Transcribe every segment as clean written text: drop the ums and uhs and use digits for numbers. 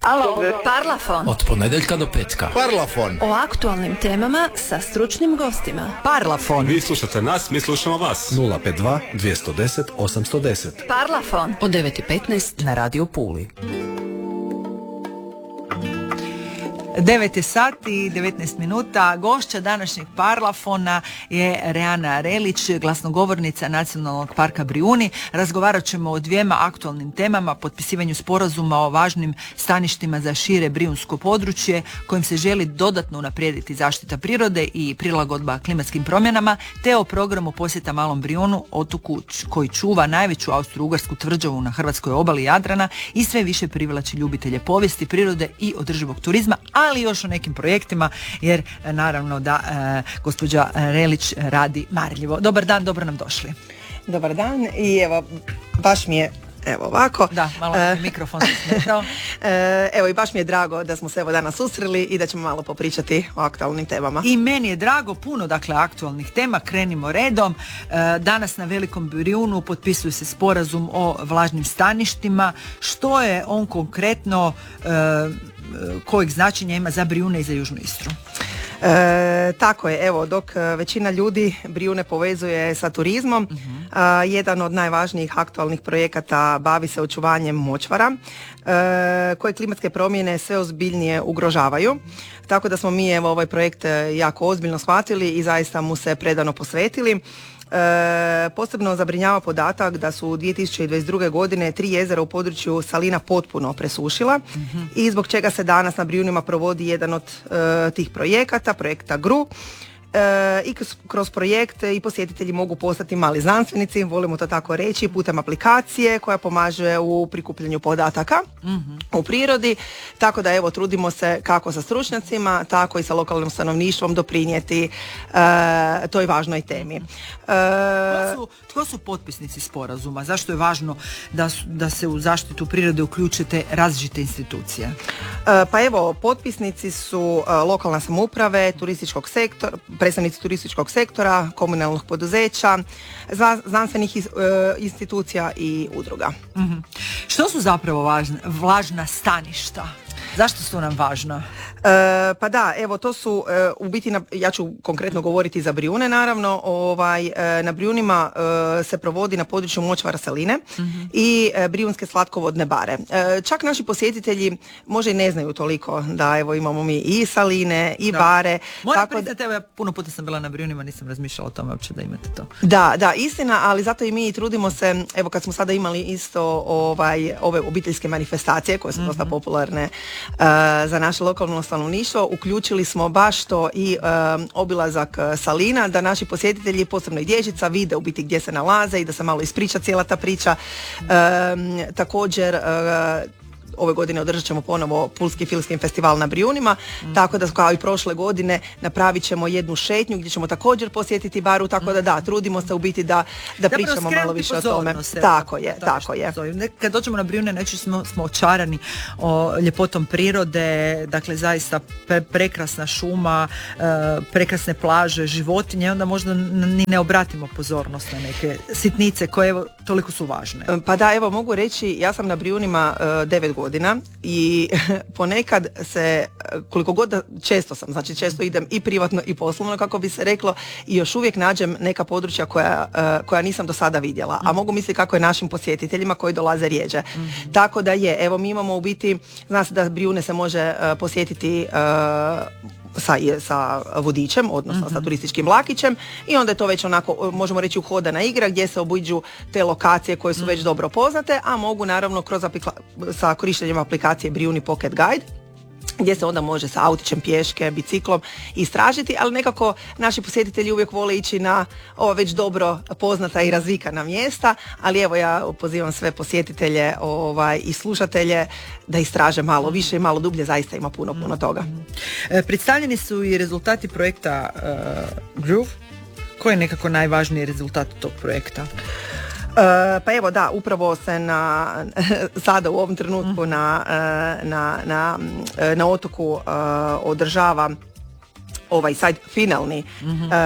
Alo, Parlafon. Od ponedjeljka do petka. Parlafon. O aktualnim temama sa stručnim gostima. Parlafon. Vi slušate nas, mi slušamo vas. 052 210 810. Parlafon. Od 9:15 na Radio Puli. 9 je sati i 19 minuta. Gošća današnjeg Parlafona je Reana Relić, glasnogovornica Nacionalnog parka Brijuni. Razgovarat ćemo o dvijema aktualnim temama: potpisivanju sporazuma o važnim staništima za šire brijunsko područje kojim se želi dodatno unaprijediti zaštita prirode i prilagodba klimatskim promjenama, te o programu posjeta Malom Brijunu, otoku koji čuva najveću austro-ugarsku tvrđavu na hrvatskoj obali Jadrana i sve više privlači ljubitelje povijesti, prirode i održivog turizma, ali još o nekim projektima, jer naravno da gospođa Relić radi marljivo. Dobar dan, dobro nam došli. Dobar dan i evo, baš mi je ovako. Da, malo mikrofon se smetao. Evo i baš mi je drago da smo se evo danas susreli i da ćemo malo popričati o aktualnim temama. I meni je drago, puno dakle aktualnih tema, krenimo redom. Danas na Velikom Brijunu potpisuje se sporazum o vlažnim staništima. Što je on konkretno, kojeg značenja ima za Brijune i za Južnu Istru? Tako je, evo, dok većina ljudi Brijune povezuje sa turizmom, jedan od najvažnijih aktualnih projekata bavi se očuvanjem močvara koje klimatske promjene sve ozbiljnije ugrožavaju. Tako da smo mi evo ovaj projekt jako ozbiljno shvatili i zaista mu se predano posvetili. Posebno zabrinjava podatak da su 2022. godine 3 jezera u području Salina potpuno presušila i zbog čega se danas na Brijunima provodi jedan od tih projekata, projekta GRU. I kroz projekt i posjetitelji mogu postati mali znanstvenici, volimo to tako reći, putem aplikacije koja pomaže u prikupljanju podataka u prirodi, tako da evo trudimo se kako sa stručnjacima, tako i sa lokalnim stanovništvom doprinijeti toj važnoj temi. Tko su potpisnici sporazuma? Zašto je važno da se u zaštitu prirode uključite različite institucije? Pa evo, potpisnici su lokalna samouprave, turističkog sektora, predstavnici turističkog sektora, komunalnog poduzeća, znanstvenih institucija i udruga. Što su zapravo vlažna staništa? Zašto su nam važna? Pa da, evo to su u biti, ja ću konkretno govoriti za Brijune naravno, na Brijunima se provodi na području močvara Saline i Brijunske slatkovodne bare. Čak naši posjetitelji možda i ne znaju toliko da evo imamo mi i Saline i bare. Moram priznati, evo ja puno puta sam bila na Brijunima, nisam razmišljala o tome uopće da imate to. Da, istina, ali zato i mi trudimo se, evo kad smo sada imali isto ove obiteljske manifestacije koje su dosta popularne za naše lokalno stanovništvo, uključili smo baš to i obilazak Salina, da naši posjetitelji, posebno i dječica, vide u biti gdje se nalaze i da se malo ispriča cijela ta priča. Također ove godine održat ćemo ponovo Pulski filmski festival na Brijunima, tako da kao i prošle godine napravit ćemo jednu šetnju gdje ćemo također posjetiti baru, tako da trudimo se u biti da pričamo malo više o tome. Tako je. Kad dođemo na Brijune, neći smo očarani o ljepotom prirode, dakle zaista prekrasna šuma, prekrasne plaže, životinje, onda možda ni ne obratimo pozornost na neke sitnice koje evo toliko su važne. Pa da, evo mogu reći, ja sam na Brijunima 9 godina i ponekad se, koliko god često idem i privatno i poslovno kako bi se reklo, i još uvijek nađem neka područja koja nisam do sada vidjela, a mogu misliti kako je našim posjetiteljima koji dolaze rjeđe. Tako da je, evo mi imamo u biti, zna se da Brijune se može posjetiti sa vodičem, odnosno sa turističkim vlakićem, i onda je to već onako, možemo reći, uhodana igra gdje se obiđu te lokacije koje su već dobro poznate, a mogu naravno sa korištenjem aplikacije Brijuni Pocket Guide, gdje se onda može sa autićem, pješke, biciklom istražiti, ali nekako naši posjetitelji uvijek vole ići na ova već dobro poznata i razvikana mjesta, ali evo ja pozivam sve posjetitelje i slušatelje da istraže malo više i malo dublje, zaista ima puno toga. Predstavljeni su i rezultati projekta Groove. Koji je nekako najvažniji rezultat tog projekta? Pa evo da, upravo se sada u ovom trenutku na otoku održava sad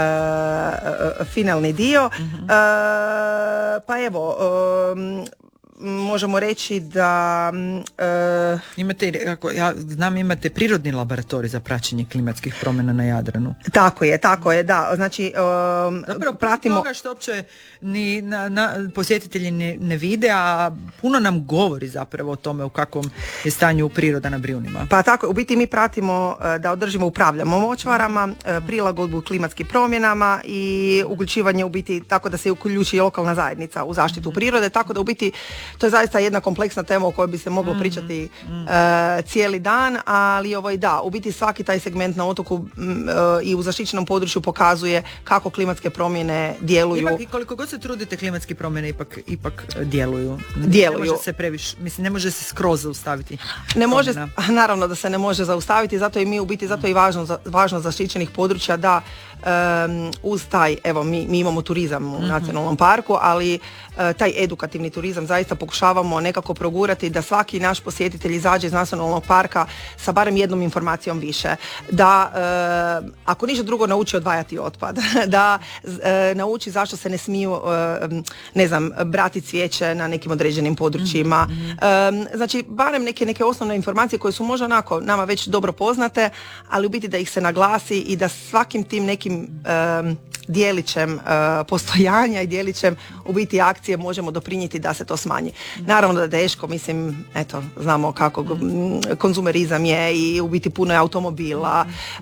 finalni dio. Pa evo, možemo reći da Imate, ako ja znam, imate prirodni laboratorij za praćenje klimatskih promjena na Jadranu. tako je, da. Znači, Zapravo, pratimo... toga što uopće ni posjetitelji ne vide, a puno nam govori zapravo o tome u kakvom je stanju priroda na Brijunima. Pa tako, u biti mi pratimo da održimo, upravljamo močvarama, prilagodbu klimatskim promjenama i uključivanje u biti tako da se uključi i lokalna zajednica u zaštitu prirode, tako da u biti to je zaista jedna kompleksna tema o kojoj bi se moglo pričati cijeli dan, ali u biti svaki taj segment na otoku i u zaštićenom području pokazuje kako klimatske promjene djeluju. Ipak i koliko god se trudite, klimatske promjene ipak djeluju. Ne može se previše, ne može se skroz zaustaviti. Ne može, naravno da se ne može zaustaviti, zato i mi u biti, zato je i važnost zaštićenih područja da uz taj, evo mi imamo turizam u nacionalnom parku, ali taj edukativni turizam zaista pokušavamo nekako progurati da svaki naš posjetitelj izađe iz nacionalnog parka sa barem jednom informacijom više. Da, ako ništa drugo, nauči odvajati otpad. Da nauči zašto se ne smiju, brati cvijeće na nekim određenim područjima. Znači, barem neke osnovne informacije koje su možda onako nama već dobro poznate, ali u biti da ih se naglasi i da svakim tim nekim dijelićem postojanja i dijelićem u biti akcije možemo doprinijeti da se to smanji. Naravno da je teško, mislim, eto, znamo kako konzumerizam je i u biti puno je automobila.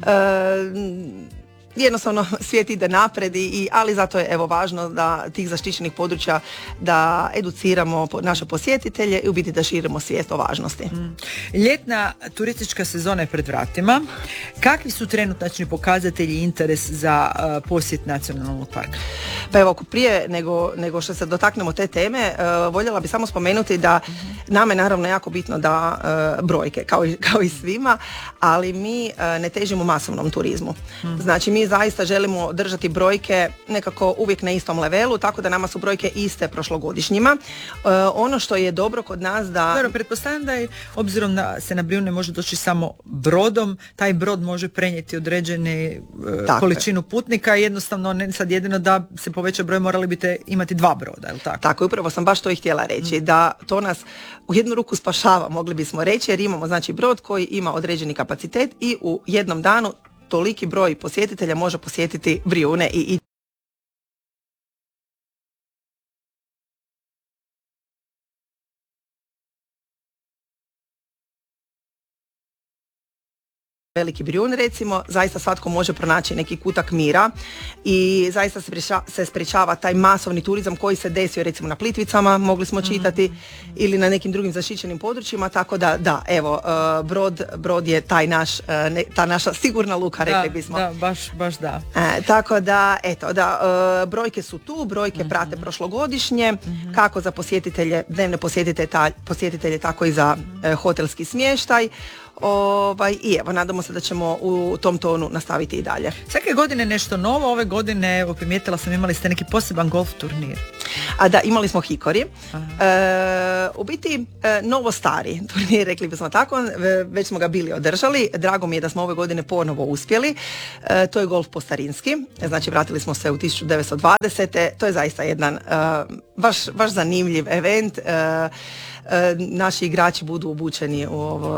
Jednostavno svijet ide napred, ali zato je evo važno da tih zaštićenih područja da educiramo naše posjetitelje i u biti da širimo svijest o važnosti. Ljetna turistička sezona je pred vratima. Kakvi su trenutačni pokazatelji i interes za posjet nacionalnog parka? Pa evo, prije nego što se dotaknemo te teme, voljela bi samo spomenuti da nama je naravno jako bitno da brojke, kao i svima, ali mi ne težimo masovnom turizmu. Znači, mi zaista želimo držati brojke nekako uvijek na istom levelu, tako da nama su brojke iste prošlogodišnjima. Ono što je dobro kod nas da... Dobro, pretpostavljam da je, obzirom da se na Brijune može doći samo brodom, taj brod može prenijeti određene količinu putnika i jednostavno ne sad jedino da se poveća broj morali biste imati 2 broda, je li tako? Tako, upravo sam baš to i htjela reći, da to nas u jednu ruku spašava, mogli bismo reći, jer imamo znači brod koji ima određeni kapacitet i u jednom danu toliki broj posjetitelja može posjetiti Brijune i Veliki Brijun, recimo, zaista svatko može pronaći neki kutak mira i zaista se sprečava taj masovni turizam koji se desio recimo na Plitvicama, mogli smo čitati, ili na nekim drugim zaštićenim područjima, tako da, evo, brod je ta naša sigurna luka, rekli bismo. Da, baš da. Tako da, eto, brojke su tu, brojke prate prošlogodišnje, kako za posjetitelje, dnevne posjetitelje, tako i za hotelski smještaj. I evo, nadamo se da ćemo u tom tonu nastaviti i dalje. Svake godine nešto novo, ove godine, evo, primijetila sam, imali ste neki poseban golf turnir. A da, imali smo Hikori. U biti, novo-stari turnir, rekli bismo tako, već smo ga bili održali. Drago mi je da smo ove godine ponovo uspjeli. To je golf po starinski, znači vratili smo se u 1920. To je zaista jedan baš zanimljiv event. Naši igrači budu obučeni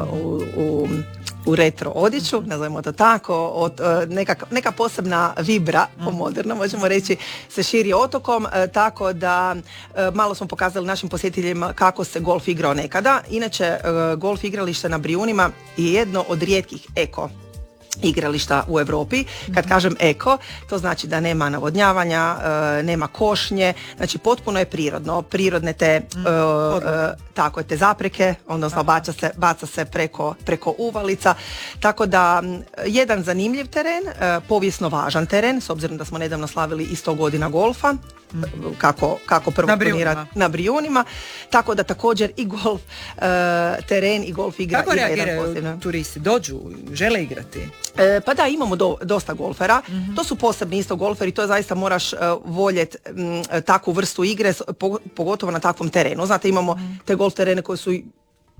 u retro odjeću, nazovimo to tako, neka posebna vibra, po moderno možemo reći, se širi otokom, tako da malo smo pokazali našim posjetiteljima kako se golf igrao nekada. Inače, golf igralište na Brijunima je jedno od rijetkih eko igrališta u Europi. Kad kažem eko, to znači da nema navodnjavanja, nema košnje, znači potpuno je prirodno. Prirodne te zapreke, odnosno baca se preko uvalica. Tako da jedan zanimljiv teren, povijesno važan teren, s obzirom da smo nedavno slavili i 100 godina golfa, kako prvo na Brijunima, tako da također i golf teren i golf igra. Kako reagiraju turisti? Dođu, žele igrati? Pa da, imamo dosta golfera. To su posebni isto golferi, to zaista moraš voljeti takvu vrstu igre, pogotovo na takvom terenu. Znate, imamo te golf terene koji su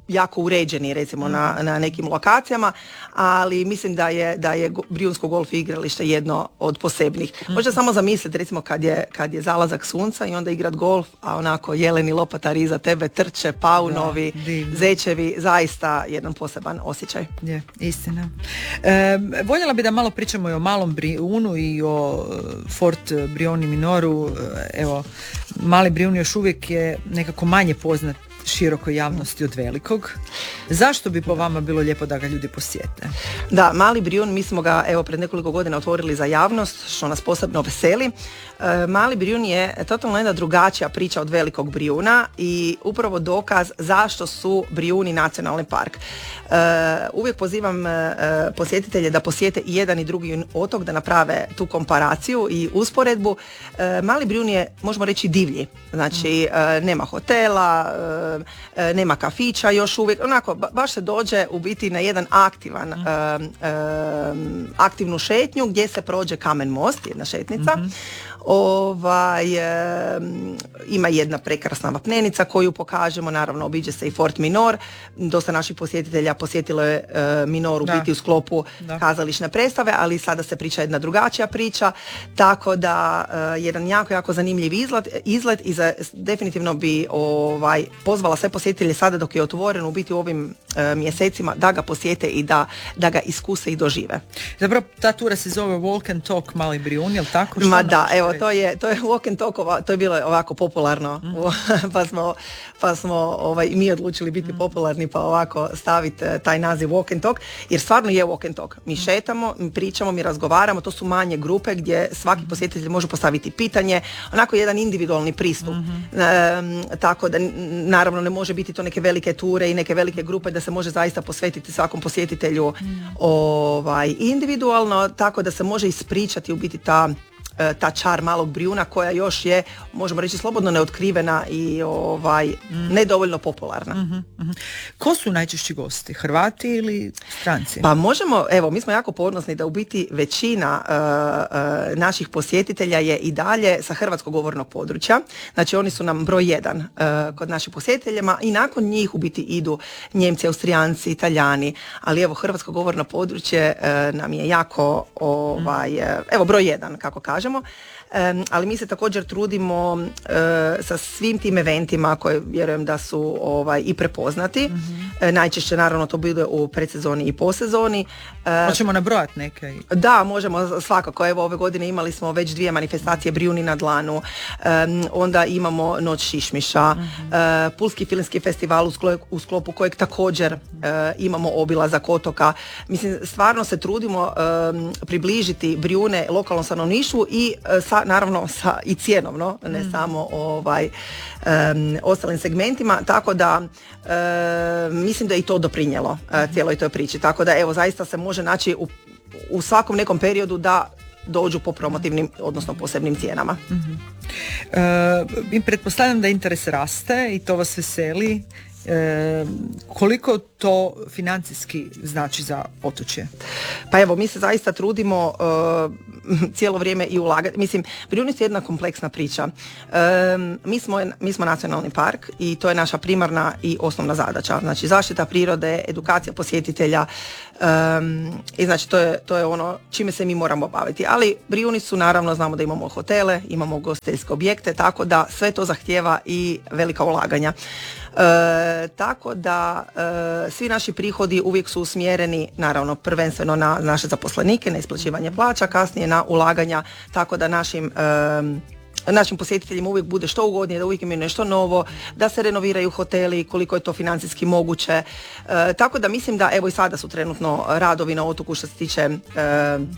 jako uređeni recimo na nekim lokacijama, ali mislim da je Brijunsko golf igralište jedno od posebnih. Možda samo zamisliti recimo kad je zalazak sunca i onda igrat golf, a onako jeleni lopatari iza tebe trče, paunovi, zečevi, zaista jedan poseban osjećaj. Je, istina. Voljela bi da malo pričamo i o Malom Brijunu i o Fort Brioni Minoru. Evo, Mali Brijun još uvijek je nekako manje poznat širokoj javnosti od velikog. Zašto bi po vama bilo lijepo da ga ljudi posjete? Da, Mali Brijun, mi smo ga evo pred nekoliko godina otvorili za javnost, što nas posebno veseli. Mali Brijun je totalno jedna drugačija priča od Velikog Brijuna i upravo dokaz zašto su Brijuni nacionalni park. Uvijek pozivam posjetitelje da posjete i jedan i drugi otok, da naprave tu komparaciju i usporedbu. Mali Brijun je, možemo reći, divlji. Znači, nema hotela, nema kafića još uvijek. Onako, baš se dođe u biti na jedan aktivnu šetnju gdje se prođe kamen most, jedna šetnica. Ima jedna prekrasna vapnenica koju pokažemo, naravno obiđe se i Fort Minor. Dosta naših posjetitelja posjetilo je Minor u biti u sklopu kazališne predstave, ali sada se priča jedna drugačija priča, tako da jedan jako zanimljiv izlet i definitivno bi pozvala sve posjetitelje sada dok je otvoren u biti u ovim mjesecima da ga posjete i da ga iskuse i dožive. Zapravo ta tura se zove Walk and Talk Mali Brijun, je li tako? Evo, to je Walk and Talk, to je bilo ovako popularno, pa smo mi odlučili biti popularni pa ovako staviti taj naziv Walk and Talk, jer stvarno je Walk and Talk. Mi šetamo, mi pričamo, mi razgovaramo, to su manje grupe gdje svaki posjetitelj može postaviti pitanje, onako jedan individualni pristup. Tako da naravno ne može biti to neke velike ture i neke velike grupe, da se može zaista posvetiti svakom posjetitelju individualno, tako da se može ispričati u biti ta čar Malog Brijuna koja još je, možemo reći, slobodno neotkrivena i nedovoljno popularna. Ko su najčešći gosti? Hrvati ili stranci? Pa možemo, evo, mi smo jako ponosni da u biti većina naših posjetitelja je i dalje sa hrvatskog govornog područja. Znači oni su nam broj 1 kod naših posjetiteljima i nakon njih u biti idu Njemci, Austrijanci, Italijani, ali evo hrvatsko govorno područje nam je jako evo broj 1 kako kažemo. Ali mi se također trudimo sa svim tim eventima koje vjerujem da su i prepoznati. Najčešće naravno to bude u predsezoni i posezoni. Hoćemo nabrojati neke? Da, možemo svakako. Evo ove godine imali smo već 2 manifestacije Brijuni na dlanu, onda imamo Noć šišmiša, Pulski filmski festival u sklopu kojeg također imamo obilazak otoka. Mislim, stvarno se trudimo približiti Brijune lokalnom stanovništvu i naravno i cjenovno, ne samo ostalim segmentima, tako da mislim da je i to doprinijelo cijeloj toj priči. Tako da evo, zaista se može naći u svakom nekom periodu da dođu po promotivnim, odnosno posebnim cijenama. Pretpostavljam da interes raste i to vas veseli. Koliko to financijski znači za otočje? Pa evo, mi se zaista trudimo cijelo vrijeme i ulagati. Mislim, Brijuni je jedna kompleksna priča. Mi smo nacionalni park i to je naša primarna i osnovna zadaća. Znači, zaštita prirode, edukacija posjetitelja i znači to je ono čime se mi moramo baviti. Ali Brijuni su, naravno, znamo da imamo hotele, imamo ugostiteljske objekte, tako da sve to zahtijeva i velika ulaganja. Tako da svi naši prihodi uvijek su usmjereni, naravno, prvenstveno na naše zaposlenike, na isplaćivanje plaća, kasnije na ulaganja, tako da našim posjetiteljima uvijek bude što ugodnije, da uvijek imaju nešto novo, da se renoviraju hoteli koliko je to financijski moguće. Tako da mislim da evo i sada su trenutno radovi na otoku što se tiče